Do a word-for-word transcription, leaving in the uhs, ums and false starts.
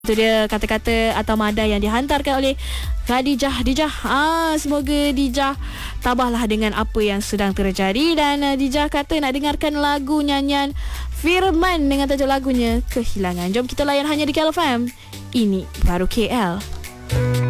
Itu dia kata-kata atau madai yang dihantarkan oleh Khadijah. Dijah, ah, semoga Dijah tabahlah dengan apa yang sedang terjadi. Dan uh, Dijah kata nak dengarkan lagu nyanyian Firman dengan tajuk lagunya Kehilangan. Jom kita layan hanya di K L F M. Ini baru K L.